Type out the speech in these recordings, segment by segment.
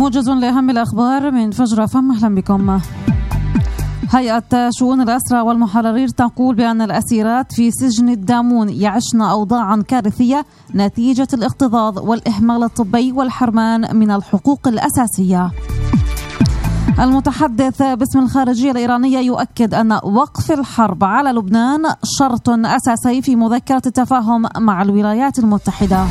موجز لأهم الأخبار من فجر فم. أهلا بكم. هيئة شؤون الأسرى والمحررين تقول بأن الأسيرات في سجن الدامون يعشن أوضاعا كارثية نتيجة الاكتظاظ والإهمال الطبي والحرمان من الحقوق الأساسية. المتحدث باسم الخارجية الإيرانية يؤكد أن وقف الحرب على لبنان شرط أساسي في مذكرة التفاهم مع الولايات المتحدة.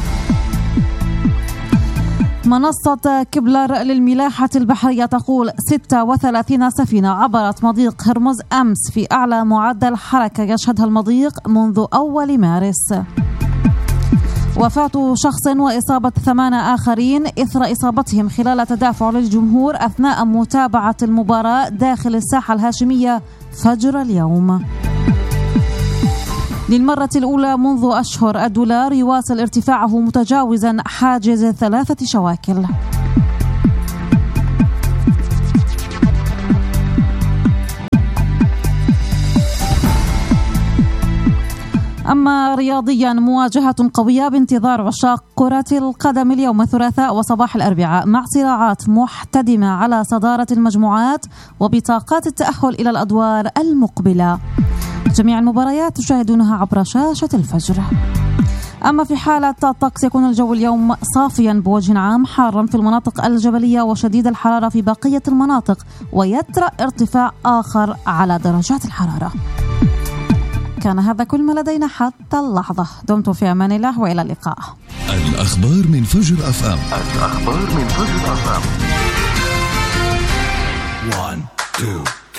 منصة كبلر للملاحة البحرية تقول 36 سفينة عبرت مضيق هرمز أمس في أعلى معدل حركة يشهدها المضيق منذ أول مارس. وفاة شخص وإصابة 8 آخرين إثر إصابتهم خلال تدافع للجمهور أثناء متابعة المباراة داخل الساحة الهاشمية فجر اليوم. للمرة الأولى منذ أشهر الدولار يواصل ارتفاعه متجاوزا حاجز 3 شواكل. أما رياضيا، مواجهة قوية بانتظار عشاق كرة القدم اليوم الثلاثاء وصباح الأربعاء مع صراعات محتدمة على صدارة المجموعات وبطاقات التأهل إلى الأدوار المقبلة. جميع المباريات تشاهدونها عبر شاشة الفجر. أما في حالة الطقس، يكون الجو اليوم صافيا بوجه عام، حارا في المناطق الجبلية وشديد الحرارة في بقية المناطق، ويطرأ ارتفاع آخر على درجات الحرارة. كان هذا كل ما لدينا حتى اللحظة. دمتم في أمان الله وإلى اللقاء. الأخبار من فجر أف أم. 1 2